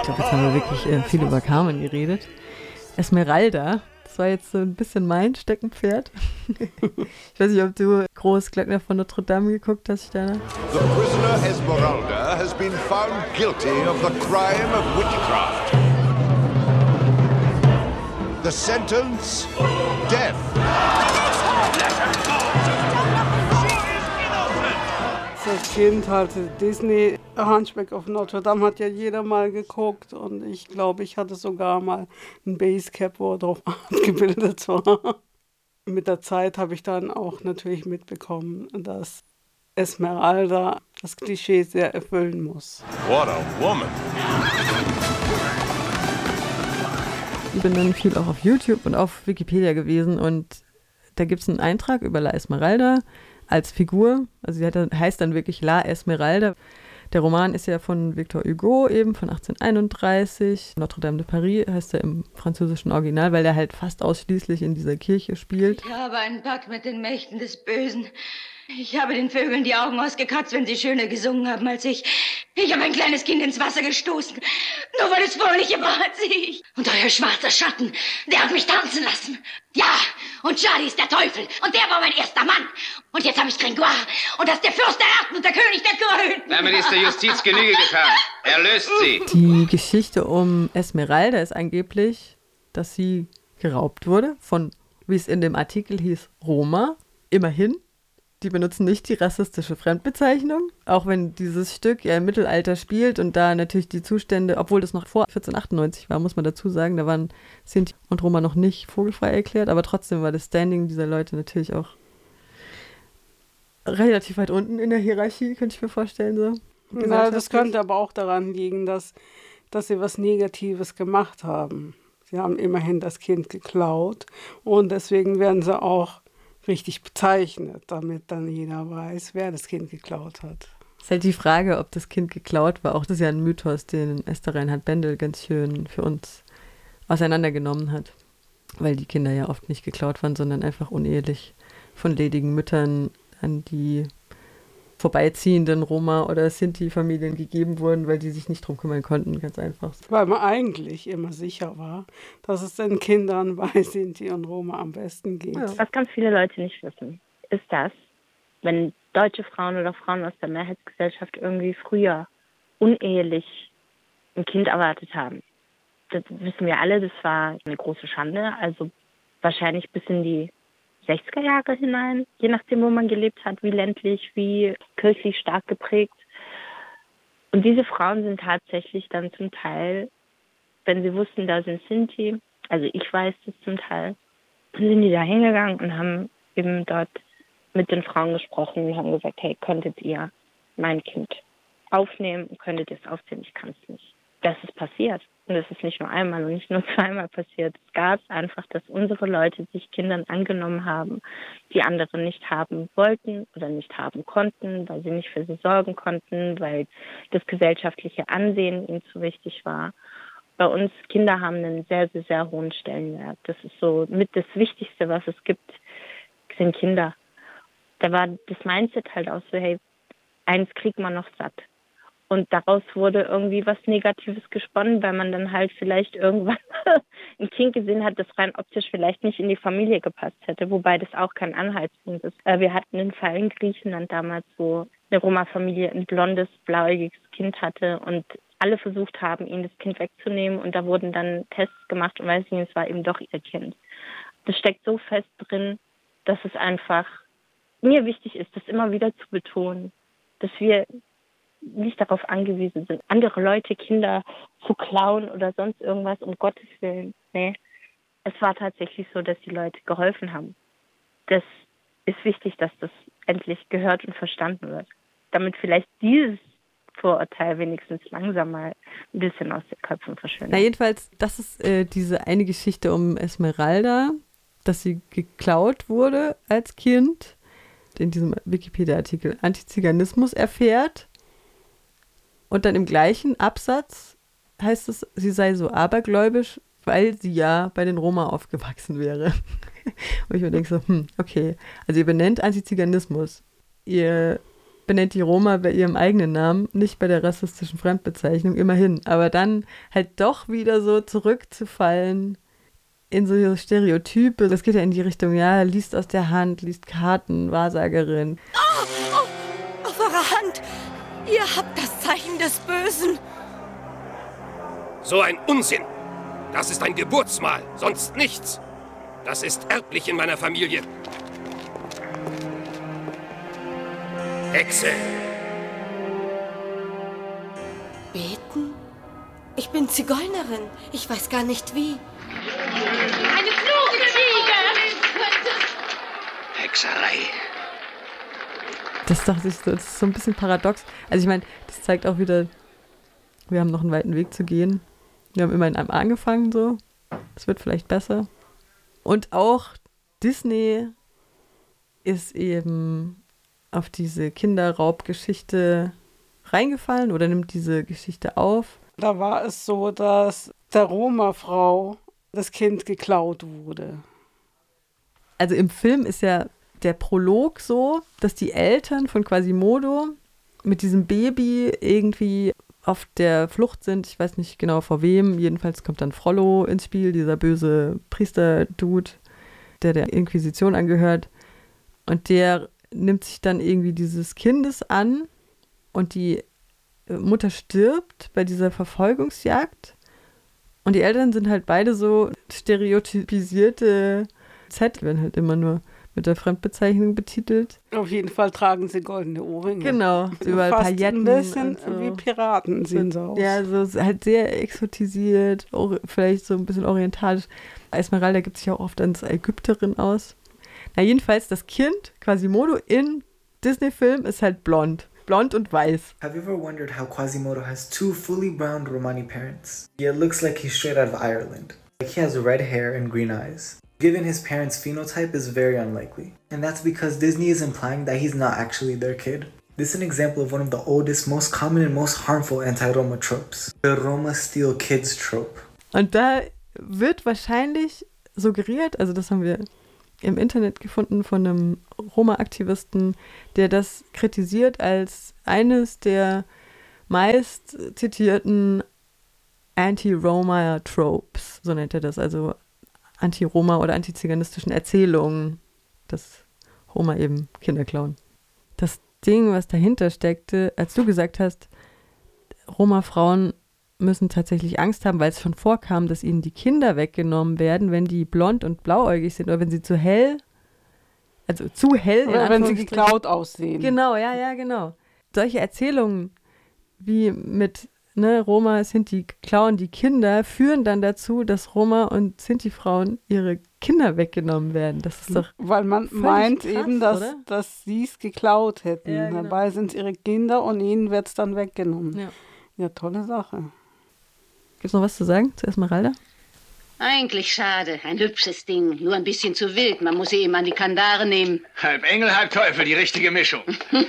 glaube, jetzt haben wir wirklich viel über Carmen geredet. Esmeralda, das war jetzt so ein bisschen mein Steckenpferd. Ich weiß nicht, ob du Großglöckner von Notre Dame geguckt hast, Sterne. The prisoner Esmeralda has been found guilty of the crime of witchcraft. The sentence, death. Als Kind hatte Disney Hunchback of Notre Dame hat ja jeder mal geguckt und ich glaube, ich hatte sogar mal ein Basecap, wo drauf abgebildet war. Mit der Zeit habe ich dann auch natürlich mitbekommen, dass Esmeralda das Klischee sehr erfüllen muss. What a woman. Ich bin dann viel auch auf YouTube und auf Wikipedia gewesen und da gibt es einen Eintrag über La Esmeralda als Figur. Also sie heißt dann wirklich La Esmeralda. Der Roman ist ja von Victor Hugo, eben von 1831. Notre Dame de Paris heißt er im französischen Original, weil er halt fast ausschließlich in dieser Kirche spielt. Ich habe einen Pakt mit den Mächten des Bösen. Ich habe den Vögeln die Augen ausgekratzt, wenn sie schöner gesungen haben als ich. Ich habe ein kleines Kind ins Wasser gestoßen, nur weil es fröhlicher war als ich. Und euer schwarzer Schatten, der hat mich tanzen lassen. Ja, und Charlie ist der Teufel und der war mein erster Mann. Und jetzt habe ich Gringoire und das ist der Fürst der Erden und der König der Grünen. Damit ist der Justiz Genüge getan. Erlöst sie. Die Geschichte um Esmeralda ist angeblich, dass sie geraubt wurde von, wie es in dem Artikel hieß, Roma. Immerhin. Die benutzen nicht die rassistische Fremdbezeichnung, auch wenn dieses Stück ja im Mittelalter spielt und da natürlich die Zustände, obwohl das noch vor 1498 war, muss man dazu sagen, da waren Sinti und Roma noch nicht vogelfrei erklärt, aber trotzdem war das Standing dieser Leute natürlich auch relativ weit unten in der Hierarchie, könnte ich mir vorstellen. So. Na, das könnte aber auch daran liegen, dass sie was Negatives gemacht haben. Sie haben immerhin das Kind geklaut und deswegen werden sie auch richtig bezeichnet, damit dann jeder weiß, wer das Kind geklaut hat. Es ist halt die Frage, ob das Kind geklaut war. Auch das ist ja ein Mythos, den Esther Reinhard Bendel ganz schön für uns auseinandergenommen hat. Weil die Kinder ja oft nicht geklaut waren, sondern einfach unehelich von ledigen Müttern an die vorbeiziehenden Roma- oder Sinti-Familien gegeben wurden, weil die sich nicht drum kümmern konnten, ganz einfach. Weil man eigentlich immer sicher war, dass es den Kindern bei Sinti und Roma am besten geht. Ja. Was ganz viele Leute nicht wissen, ist das, wenn deutsche Frauen oder Frauen aus der Mehrheitsgesellschaft irgendwie früher unehelich ein Kind erwartet haben. Das wissen wir alle, das war eine große Schande, also wahrscheinlich bis in die 60er Jahre hinein, je nachdem, wo man gelebt hat, wie ländlich, wie kirchlich stark geprägt. Und diese Frauen sind tatsächlich dann zum Teil, wenn sie wussten, da sind Sinti, also ich weiß das zum Teil, dann sind die da hingegangen und haben eben dort mit den Frauen gesprochen und haben gesagt, hey, könntet ihr mein Kind aufnehmen, könntet ihr es aufziehen, ich kann es nicht. Das ist passiert. Und das ist nicht nur einmal und nicht nur zweimal passiert. Es gab einfach, dass unsere Leute sich Kindern angenommen haben, die andere nicht haben wollten oder nicht haben konnten, weil sie nicht für sie sorgen konnten, weil das gesellschaftliche Ansehen ihnen zu wichtig war. Bei uns Kinder haben einen sehr, sehr, sehr hohen Stellenwert. Das ist so mit das Wichtigste, was es gibt, sind Kinder. Da war das Mindset halt auch so, hey, eins kriegt man noch satt. Und daraus wurde irgendwie was Negatives gesponnen, weil man dann halt vielleicht irgendwann ein Kind gesehen hat, das rein optisch vielleicht nicht in die Familie gepasst hätte, wobei das auch kein Anhaltspunkt ist. Wir hatten einen Fall in Griechenland damals, wo eine Roma-Familie ein blondes, blauäugiges Kind hatte und alle versucht haben, ihnen das Kind wegzunehmen und da wurden dann Tests gemacht und weiß nicht, es war eben doch ihr Kind. Das steckt so fest drin, dass es einfach mir wichtig ist, das immer wieder zu betonen, dass wir nicht darauf angewiesen sind, andere Leute Kinder zu klauen oder sonst irgendwas, um Gottes Willen. Nee, es war tatsächlich so, dass die Leute geholfen haben. Das ist wichtig, dass das endlich gehört und verstanden wird, damit vielleicht dieses Vorurteil wenigstens langsam mal ein bisschen aus den Köpfen verschwindet. Na jedenfalls, das ist diese eine Geschichte um Esmeralda, dass sie geklaut wurde als Kind, in diesem Wikipedia-Artikel Antiziganismus erfährt. Und dann im gleichen Absatz heißt es, sie sei so abergläubisch, weil sie ja bei den Roma aufgewachsen wäre. Und ich mir denke so, okay. Also ihr benennt Antiziganismus. Ihr benennt die Roma bei ihrem eigenen Namen, nicht bei der rassistischen Fremdbezeichnung, immerhin. Aber dann halt doch wieder so zurückzufallen in so Stereotype. Das geht ja in die Richtung, ja, liest aus der Hand, liest Karten, Wahrsagerin. Auf eurer Hand! Ihr habt das Zeichen des Bösen! So ein Unsinn! Das ist ein Geburtsmal, sonst nichts. Das ist erblich in meiner Familie. Hexe! Beten? Ich bin Zigeunerin. Ich weiß gar nicht wie. Eine kluge Ziege! Hexerei. Das dachte ich so, das ist so ein bisschen paradox. Also ich meine, das zeigt auch wieder, wir haben noch einen weiten Weg zu gehen. Wir haben immerhin angefangen so. Es wird vielleicht besser. Und auch Disney ist eben auf diese Kinderraubgeschichte reingefallen oder nimmt diese Geschichte auf. Da war es so, dass der Roma-Frau das Kind geklaut wurde. Also im Film ist ja der Prolog so, dass die Eltern von Quasimodo mit diesem Baby irgendwie auf der Flucht sind. Ich weiß nicht genau vor wem. Jedenfalls kommt dann Frollo ins Spiel, dieser böse Priester-Dude, der Inquisition angehört. Und der nimmt sich dann irgendwie dieses Kindes an und die Mutter stirbt bei dieser Verfolgungsjagd. Und die Eltern sind halt beide so stereotypisierte Z, werden halt immer nur mit der Fremdbezeichnung betitelt. Auf jeden Fall tragen sie goldene Ohrringe. Genau, überall Fast Pailletten. ein bisschen und so. wie Piraten sehen sie aus. Ja, so halt sehr exotisiert, vielleicht so ein bisschen orientalisch. Esmeralda gibt sich ja auch oft als Ägypterin aus. Na jedenfalls, das Kind, Quasimodo in Disney-Film, ist halt blond. Blond und weiß. Have you ever wondered how Quasimodo has two fully brown Romani parents? It looks like he's straight out of Ireland. Like he has red hair and green eyes. Given his parents' phenotype is very unlikely. And that's because Disney is implying that he's not actually their kid. This is an example of one of the oldest, most common and most harmful anti-Roma tropes. The Roma steal kids trope. Und da wird wahrscheinlich suggeriert, also das haben wir im Internet gefunden von einem Roma-Aktivisten, der das kritisiert als eines der meist zitierten Anti-Roma-Tropes, so nennt er das, also Anti-Roma- oder antiziganistischen Erzählungen, dass Roma eben Kinder klauen. Das Ding, was dahinter steckte, als du gesagt hast, Roma-Frauen müssen tatsächlich Angst haben, weil es schon vorkam, dass ihnen die Kinder weggenommen werden, wenn die blond und blauäugig sind oder wenn sie zu hell, also zu hell. Oder wenn sie geklaut aussehen. Genau, ja, genau. Solche Erzählungen wie mit Roma, Sinti klauen die Kinder, führen dann dazu, dass Roma und Sinti-Frauen ihre Kinder weggenommen werden. Das ist doch weil man meint krass, eben, dass sie es geklaut hätten. Ja, genau. Dabei sind es ihre Kinder und ihnen wird es dann weggenommen. Ja. Ja, tolle Sache. Gibt's noch was zu sagen zu Esmeralda? Eigentlich schade. Ein hübsches Ding. Nur ein bisschen zu wild. Man muss sie eben an die Kandare nehmen. Halb Engel, halb Teufel, die richtige Mischung.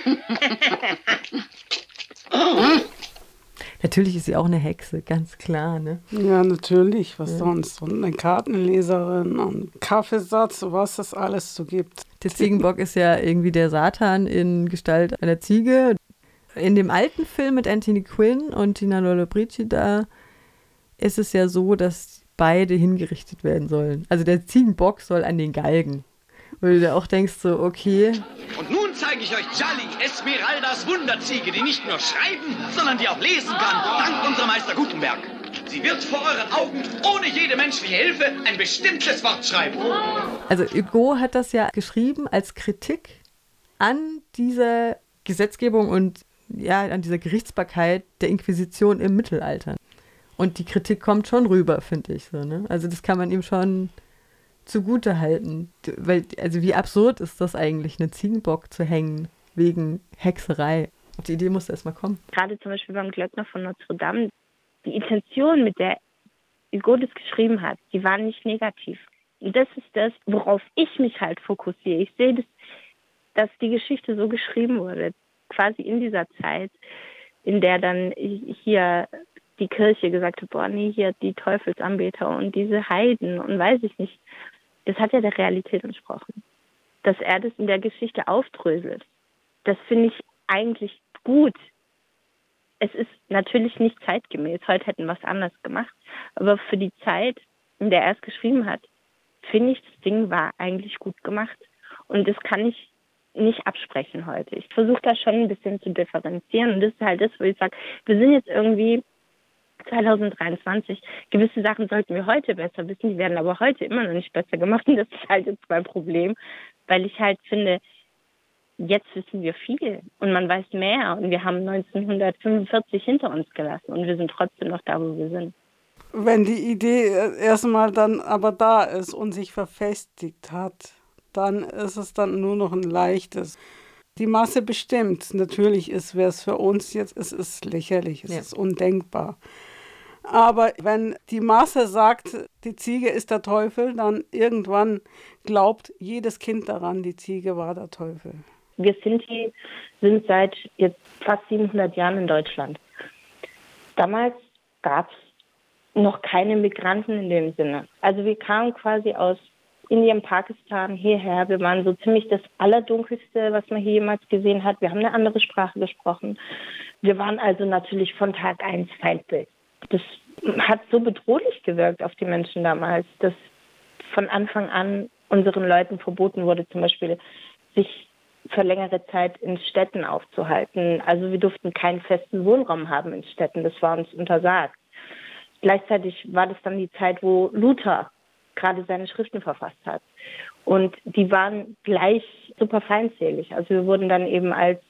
Natürlich ist sie auch eine Hexe, ganz klar, ne? Ja, natürlich. Was sonst? Und eine Kartenleserin und Kaffeesatz, was es alles so gibt. Der Ziegenbock ist ja irgendwie der Satan in Gestalt einer Ziege. In dem alten Film mit Anthony Quinn und Gina Lollobrigida ist es ja so, dass beide hingerichtet werden sollen. Also der Ziegenbock soll an den Galgen. Wo du dir auch denkst so, okay. Und nun zeige ich euch Jolly, Esmeraldas Wunderziege, die nicht nur schreiben, sondern die auch lesen kann, dank unserem Meister Gutenberg. Sie wird vor euren Augen ohne jede menschliche Hilfe ein bestimmtes Wort schreiben. Also Hugo hat das ja geschrieben als Kritik an dieser Gesetzgebung und ja, an dieser Gerichtsbarkeit der Inquisition im Mittelalter. Und die Kritik kommt schon rüber, finde ich so, ne? Also das kann man ihm schon zugute halten. Weil, also wie absurd ist das eigentlich, einen Ziegenbock zu hängen wegen Hexerei? Auf die Idee muss erst mal kommen. Gerade zum Beispiel beim Glöckner von Notre Dame, die Intention, mit der Hugo das geschrieben hat, die war nicht negativ. Und das ist das, worauf ich mich halt fokussiere. Ich sehe, dass die Geschichte so geschrieben wurde, quasi in dieser Zeit, in der dann hier die Kirche gesagt hat, boah, nee, hier die Teufelsanbeter und diese Heiden und weiß ich nicht. Das hat ja der Realität entsprochen. Dass er das in der Geschichte aufdröselt, das finde ich eigentlich gut. Es ist natürlich nicht zeitgemäß. Heute hätten wir es anders gemacht. Aber für die Zeit, in der er es geschrieben hat, finde ich, das Ding war eigentlich gut gemacht. Und das kann ich nicht absprechen heute. Ich versuche da schon ein bisschen zu differenzieren. Und das ist halt das, wo ich sage, wir sind jetzt irgendwie 2023. Gewisse Sachen sollten wir heute besser wissen, die werden aber heute immer noch nicht besser gemacht. Und das ist halt jetzt mein Problem, weil ich halt finde, jetzt wissen wir viel und man weiß mehr. Und wir haben 1945 hinter uns gelassen und wir sind trotzdem noch da, wo wir sind. Wenn die Idee erstmal dann aber da ist und sich verfestigt hat, dann ist es dann nur noch ein leichtes. Die Masse bestimmt. Natürlich wäre es für uns jetzt, es ist lächerlich, es ist undenkbar. Aber wenn die Masse sagt, die Ziege ist der Teufel, dann irgendwann glaubt jedes Kind daran, die Ziege war der Teufel. Wir Sinti sind seit jetzt fast 700 Jahren in Deutschland. Damals gab es noch keine Migranten in dem Sinne. Also wir kamen quasi aus Indien, Pakistan hierher. Wir waren so ziemlich das Allerdunkelste, was man hier jemals gesehen hat. Wir haben eine andere Sprache gesprochen. Wir waren also natürlich von Tag 1 Feindbild. Das hat so bedrohlich gewirkt auf die Menschen damals, dass von Anfang an unseren Leuten verboten wurde, zum Beispiel sich für längere Zeit in Städten aufzuhalten. Also wir durften keinen festen Wohnraum haben in Städten. Das war uns untersagt. Gleichzeitig war das dann die Zeit, wo Luther gerade seine Schriften verfasst hat. Und die waren gleich super feindselig. Also wir wurden dann eben als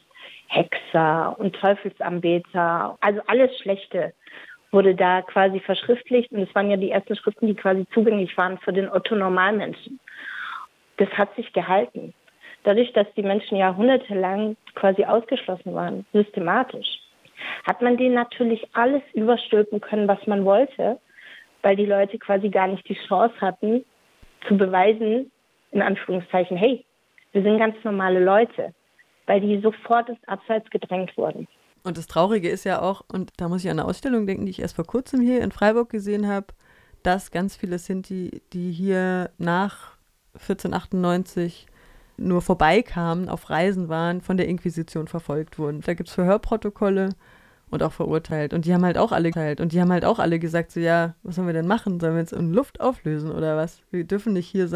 Hexer und Teufelsanbeter, also alles Schlechte wurde da quasi verschriftlicht. Und es waren ja die ersten Schriften, die quasi zugänglich waren für den Otto-Normalmenschen. Das hat sich gehalten. Dadurch, dass die Menschen jahrhundertelang quasi ausgeschlossen waren, systematisch, hat man denen natürlich alles überstülpen können, was man wollte, weil die Leute quasi gar nicht die Chance hatten, zu beweisen, in Anführungszeichen, hey, wir sind ganz normale Leute, weil die sofort ins Abseits gedrängt wurden. Und das Traurige ist ja auch, und da muss ich an eine Ausstellung denken, die ich erst vor kurzem hier in Freiburg gesehen habe, dass ganz viele Sinti, die hier nach 1498 nur vorbeikamen, auf Reisen waren, von der Inquisition verfolgt wurden. Da gibt es Verhörprotokolle und auch verurteilt. Und die haben halt auch alle gesagt, so ja, was sollen wir denn machen? Sollen wir jetzt in Luft auflösen oder was? Wir dürfen nicht hier sein.